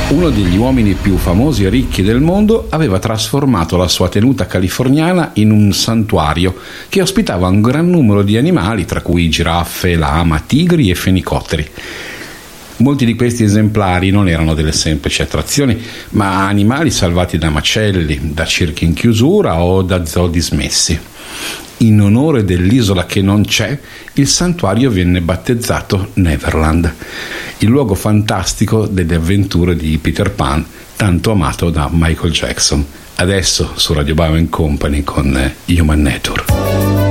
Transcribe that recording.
Uno degli uomini più famosi e ricchi del mondo aveva trasformato la sua tenuta californiana in un santuario che ospitava un gran numero di animali, tra cui giraffe, lama, tigri e fenicotteri. Molti di questi esemplari non erano delle semplici attrazioni, ma animali salvati da macelli, da circhi in chiusura o da zoo dismessi. In onore dell'isola che non c'è, il santuario venne battezzato Neverland, il luogo fantastico delle avventure di Peter Pan, tanto amato da Michael Jackson. Adesso su Radio Bauer & Company con Human Nature.